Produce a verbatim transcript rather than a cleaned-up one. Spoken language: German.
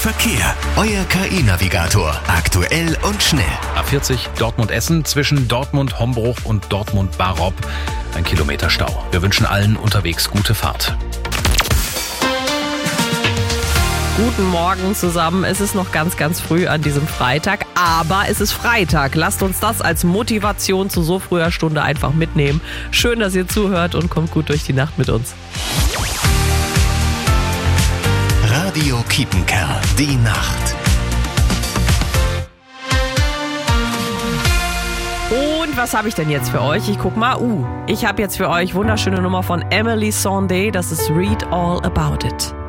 Verkehr. Euer K I-Navigator. Aktuell und schnell. A vierzig Dortmund-Essen zwischen Dortmund-Hombruch und Dortmund-Barop. Ein Kilometer Stau. Wir wünschen allen unterwegs gute Fahrt. Guten Morgen zusammen. Es ist noch ganz, ganz früh an diesem Freitag, aber es ist Freitag. Lasst uns das als Motivation zu so früher Stunde einfach mitnehmen. Schön, dass ihr zuhört und kommt gut durch die Nacht mit uns. Radio Kiepenkerl, die Nacht. Und was habe ich denn jetzt für euch? Ich guck mal. Uh, ich habe jetzt für euch wunderschöne Nummer von Emily Sandé. Das ist Read All About It.